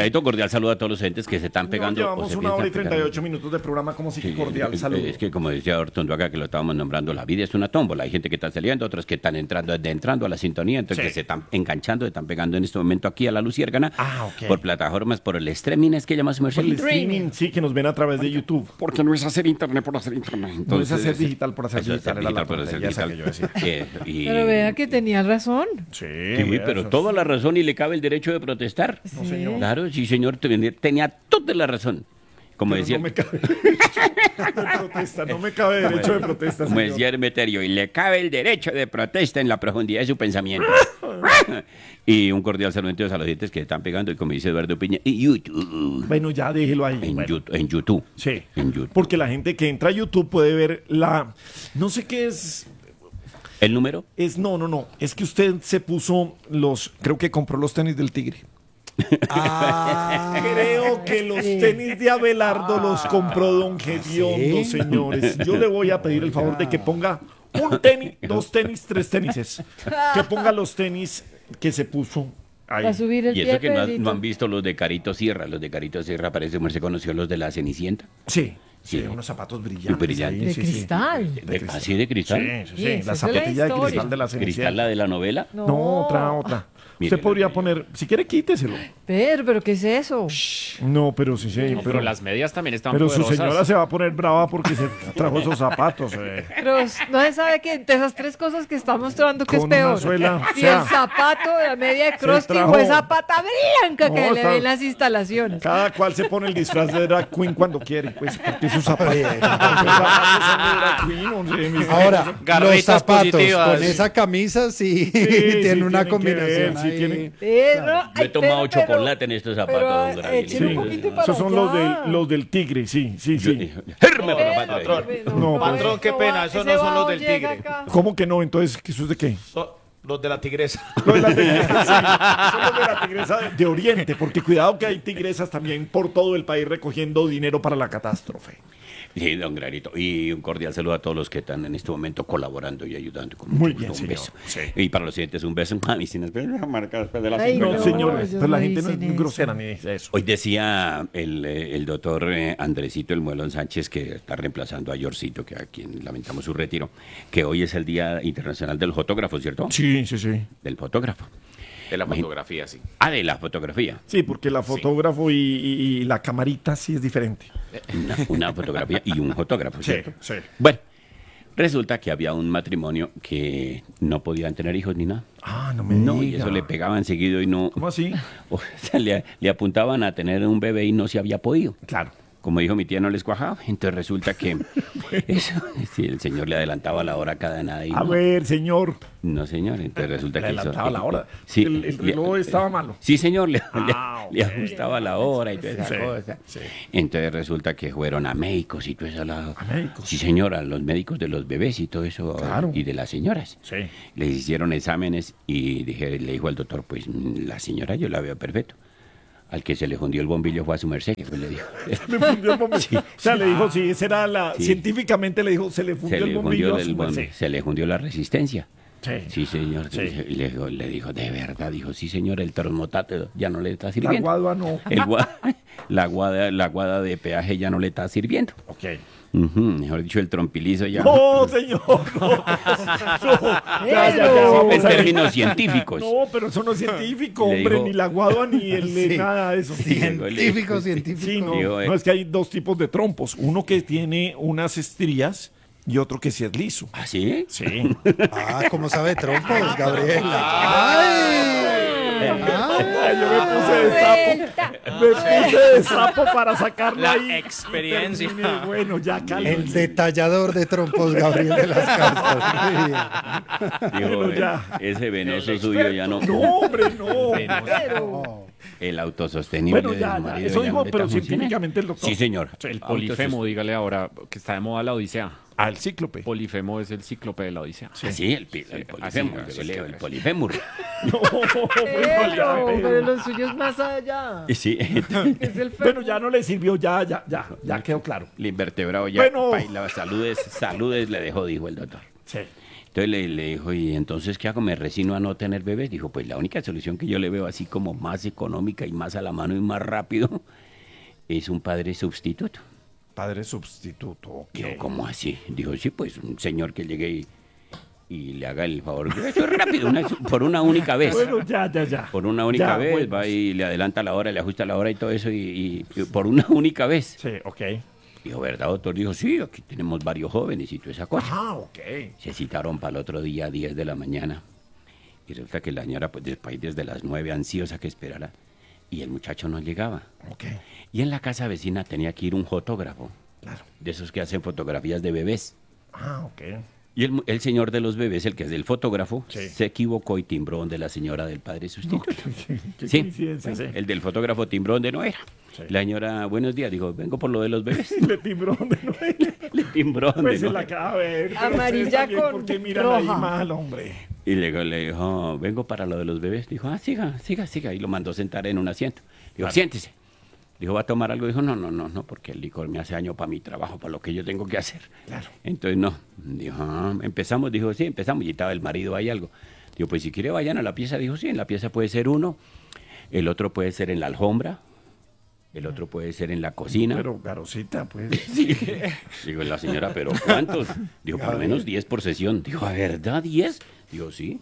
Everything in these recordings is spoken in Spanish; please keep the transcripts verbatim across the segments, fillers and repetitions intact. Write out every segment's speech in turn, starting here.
Gradito, cordial saludo a todos los entes que se están pegando. No, llevamos una hora y treinta y ocho minutos de programa, como si sí, cordial es, saludo. Es que como decía Ortundo acá, que lo estábamos nombrando, la vida es una tómbola. Hay gente que está saliendo, otros que están entrando desde entrando a la sintonía, entonces sí. que se están enganchando, se están pegando en este momento aquí a la Luciérgana. Ah, ok. Por plataformas, por el streaming, es que llama su merced. Por el streaming, sí, que nos ven a través de YouTube. Porque no es hacer internet por hacer internet. Entonces, no es hacer digital por hacer digital. Hacer digital por hacer digital. Que yo decía. Eh, y... Pero vea que tenía razón. Sí, sí pero eso. Toda la razón y le cabe el derecho de protestar. Sí. No, señor. Claro, sí, señor, tenía toda la razón. Como pero decía. No me cabe derecho de protesta, no me cabe derecho de protesta. Como señor. decía Hermeterio, y le cabe el derecho de protesta en la profundidad de su pensamiento. Y un cordial saludo a los dientes que están pegando, y como dice Eduardo Piña, y YouTube. Bueno, ya déjelo ahí. En, bueno. YouTube, en YouTube. Sí. En YouTube. Porque la gente que entra a YouTube puede ver la. No sé qué es. ¿El número? Es no, no, no. Es que usted se puso los. Creo que compró los tenis del Tigre. Ah, creo que los tenis de Abelardo ah, los compró Don Gediondo, ¿sí? Señores. Yo le voy a pedir el favor de que ponga un tenis, dos tenis, tres tenises. Que ponga los tenis que se puso ahí. A subir el y eso pie, que no, no han visto los de Carito Sierra. Los de Carito Sierra parece como se conoció los de la Cenicienta. Sí. Sí, sí, unos zapatos brillantes. brillantes. De sí, cristal. Sí. De, de, de, ¿Así de cristal? Sí, sí, sí. sí la zapatilla de cristal de la Cenicienta. ¿Cristal la de la novela? No, no otra, otra. Mire, usted podría poner, si quiere quíteselo. Pero, pero ¿qué es eso? No, pero sí, sí. No, pero, pero las medias también están Pero poderosas. Su señora se va a poner brava porque se trajo esos zapatos. Eh. Pero no se sabe que entre esas tres cosas que está mostrando que es peor. Suela, si o sea, el zapato de la media de Krusty o esa pata blanca no, que está, le ven las instalaciones. Cada cual se pone el disfraz de drag queen cuando quiere, pues, porque sus zapatos. Ahora, los zapatos positivas. Con esa camisa sí, sí tiene sí, una combinación. Sí, tiene. Pero, yo he tomado pero, chocolate en estos zapatos. Pero, sí. Esos son los del, los del Tigre, sí, sí, sí. Herme, patrón, no, patrón, pues, qué pena, esos no son los del Tigre. ¿Cómo que no? Entonces, ¿eso es de qué? So, los de la tigresa. Los de la tigresa, sí. Son los de la tigresa de Oriente, porque cuidado que hay tigresas también por todo el país recogiendo dinero para la catástrofe. Sí, don Granito. Y un cordial saludo a todos los que están en este momento colaborando y ayudando. Con Muy mucho bien, gusto. Un señor. beso. Sí. Y para los siguientes, un beso. Mami, sin esperar, marca después de las Ay, cinco. No, no, señores, pero pues la no gente no es eso. grosera ni dice eso. Hoy decía el, el doctor eh, Andresito El Muelón Sánchez, que está reemplazando a Yorcito, que a quien lamentamos su retiro, que hoy es el Día Internacional del Fotógrafo, ¿cierto? Sí, sí, sí. Del fotógrafo. De la fotografía, sí. Ah, de la fotografía. Sí, porque la fotógrafo sí. y, y, y la camarita sí es diferente. Una, una fotografía y un fotógrafo, ¿cierto? Sí, sí. Bueno, resulta que había un matrimonio que no podían tener hijos ni nada. Ah, no me No, diga. y eso le pegaban seguido y no... ¿Cómo así? O sea, le, le apuntaban a tener un bebé y no se había podido. Claro. Como dijo mi tía, no les cuajaba. Entonces resulta que bueno. eso, sí, el señor le adelantaba la hora cada nada. Y a no. ver, señor. No, señor. Entonces resulta le que... adelantaba eso, la hora. Sí, el, el reloj le, estaba malo. Sí, señor. Le, ah, le, okay. le ajustaba la hora y toda esa sí, cosa. Sí. Entonces resulta que fueron a médicos y todo eso. La, ¿A médicos? Sí, señora. Los médicos de los bebés y todo eso. Claro. Y de las señoras. Sí. Les hicieron exámenes y dije, le dijo al doctor, pues la señora yo la veo perfecto. Al que se le fundió el bombillo fue a su merced, que pues le dijo. Me fundió el bombillo. Sí. O sea, le dijo, sí, esa era la... Sí. Científicamente le dijo, se le fundió se el le bombillo fundió a su el merced. Se le fundió la resistencia. Sí. Sí, señor. Sí. Le, le dijo, de verdad, dijo, sí, señor, el termotato ya no le está sirviendo. La guadua no. El gua, la, guada, la guada de peaje ya no le está sirviendo. Ok. Uh-huh, mejor dicho, el trompilizo ya. No, señor. No, no. Ya, ya, ya, vamos en a términos científicos. No, pero eso no es científico, Le hombre, digo, ni la guadua ni el sí, nada de eso. Científico, científico. Sí, no, Digo, eh. no, es que hay dos tipos de trompos. Uno que tiene unas estrías y otro que sí es liso. ¿Ah, sí? Sí. Ah, ¿cómo sabe trompos, Gabriel? ¡Ay! Ay, yo me puse de sapo. Me puse de sapo para sacarlo La ahí. experiencia. Terminé. Bueno, ya calma. El detallador de trompos, Gabriel de las Casas. Digo, Bueno, ya. ese venoso suyo ya no. No, hombre, no. No. El autosostenible Bueno, de ya, su ya. marido Eso ya dijo, no le pero está funcionando. científicamente el doctor. Sí, señor. El polifemo, dígale ahora, que está de moda la Odisea. Al cíclope. Polifemo es el cíclope de la Odisea. Sí, sí el, pi- el polifémur. así, yo así, leo así. el polifémur. No, bueno, ya, Pero, pero- pero lo suyo es más allá. Sí, Es el Bueno, ya no le sirvió, ya, ya, ya, ya quedó claro. el invertebrado ya. Bueno. Paila, saludes, saludes le dejó, dijo el doctor. Sí. Entonces le, le dijo, ¿y entonces qué hago? ¿Me resigno a no tener bebés? Dijo, pues la única solución que yo le veo así como más económica y más a la mano y más rápido es un padre sustituto. Padre sustituto, ok. Dijo, ¿cómo así? Dijo, sí, pues un señor que llegue y, y le haga el favor. Eso es rápido, una- por una única vez. Bueno, ya, ya, ya. Por una única Ya, vez, bueno. va y le adelanta la hora, le ajusta la hora y todo eso, y, y- y por una única vez. Sí, ok. Dijo, ¿verdad, doctor? Dijo, sí, aquí tenemos varios jóvenes y toda esa cosa. Ah, ok. Se citaron para el otro día a diez de la mañana. Y resulta que la señora, pues después desde las nueve, ansiosa que esperara. Y el muchacho no llegaba. Ok. Y en la casa vecina tenía que ir un fotógrafo, Claro. de esos que hacen fotografías de bebés. Ah, ok. Y el, mu- el señor de los bebés, el que es del fotógrafo, Sí. se equivocó y timbró donde la señora del padre sustituto. Qué Sí, coincidencia, sí. el del fotógrafo timbró donde no era. Sí. La señora, buenos días, dijo, vengo por lo de los bebés. Le timbró donde no era. Le timbró donde Pues se no la era. acaba de ver. pero Amarilla ustedes también, con ¿por qué miran roja. ahí mal, hombre? Y luego le dijo, vengo para lo de los bebés. Dijo, ah, siga, siga, siga. Y lo mandó sentar en un asiento. Dijo, siéntese. Dijo, ¿va a tomar algo? Dijo, no, no, no, no, porque el licor me hace daño para mi trabajo, para lo que yo tengo que hacer. Claro. Entonces, no. Dijo, ah, empezamos. Dijo, sí, empezamos. Y estaba el marido ahí algo. Dijo, pues si quiere vayan a la pieza. Dijo, sí, en la pieza puede ser uno. El otro puede ser en la alfombra. El otro puede ser en la cocina. Pero, Garosita, pues. Sí. Digo, la señora, ¿pero cuántos? Dijo, por lo menos diez por sesión. Dijo, ¿a verdad diez? Dijo, sí.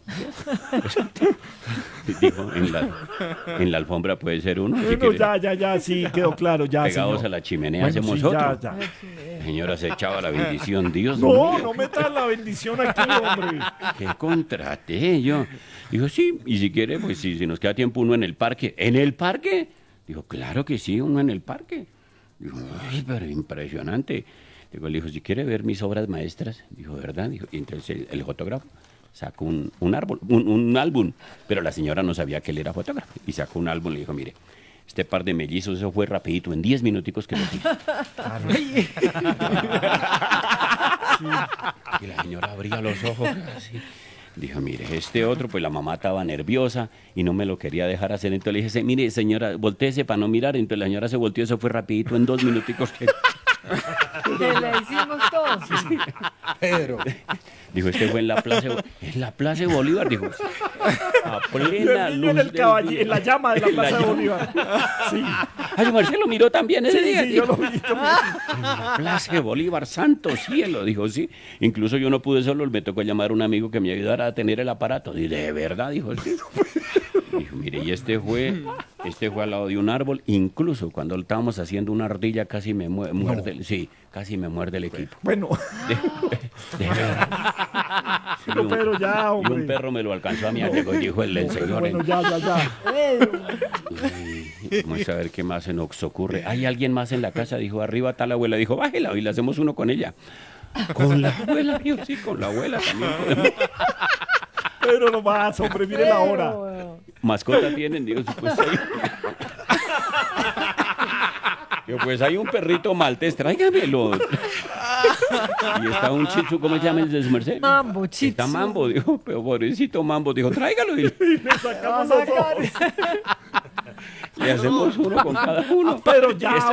Dijo, en la, en la alfombra puede ser uno. si Bueno, quiere. ya, ya, ya, sí, quedó claro, ya, Pegados señor. a la chimenea Bueno, hacemos sí, otro. ya, ya. La señora se echaba la bendición. Dios No, mío, no metas la bendición aquí, hombre. ¿qué contraté yo? Dijo, sí, y si quiere, pues si, si nos queda tiempo uno en el parque. ¿En el parque? Dijo, claro que sí, uno en el parque. Dijo, ay, pero impresionante. Digo, le dijo, si quiere ver mis obras maestras. Dijo, ¿verdad? Dijo, y entonces el, el fotógrafo sacó un, un árbol, un, un álbum, pero la señora no sabía que él era fotógrafo. Y sacó un álbum y le dijo, mire, este par de mellizos, eso fue rapidito, en diez minuticos que lo tiré. Y la señora abría los ojos así. Dijo, mire, este otro, pues la mamá estaba nerviosa y no me lo quería dejar hacer. Entonces le dije, mire, señora, voltéese para no mirar. Entonces la señora se volteó, eso fue rapidito, en dos minuticos. Que... Que la hicimos todos. Pedro. Dijo, este fue en la plaza, en la plaza de Bolívar, dijo, a plena El luz niño en, el del caballi- día. en la llama de la En la Plaza de llama. Bolívar. Sí, Ay, su merced lo miró también ese sí, día. sí, yo dijo. lo vi. yo lo vi. En la plaza de Bolívar, santo cielo, dijo, sí. Incluso yo no pude solo, me tocó llamar a un amigo que me ayudara a tener el aparato. Y de verdad, dijo, sí. Dijo, mire, y este fue, este fue al lado de un árbol. Incluso cuando estábamos haciendo una ardilla, casi me mu- muerde, el- sí, casi me muerde el equipo. Bueno, De, de verdad. Y pero, un- pero ya, Y hombre. un perro me lo alcanzó a mí, llegó y dijo el, el Pero señor. bueno, ya, ya, ya. Ay, vamos a ver qué más se nos ocurre. ¿Hay alguien más en la casa? Dijo, arriba está la abuela. Dijo, bájela y le hacemos uno con ella. ¿Con la abuela? Yo sí, con la abuela también podemos. Pero no más, hombre, mire la hora. ¿Mascota tienen? Digo, sí, pues hay... Digo, pues hay un perrito maltés, tráigamelo. Y está un chichu, ¿cómo se llama el de su merced? Mambo, chichu. Está Mambo, dijo, pero pobrecito Mambo, dijo, tráigalo. Y Le sacamos los ojos. le hacemos uno con cada uno. Pero ya,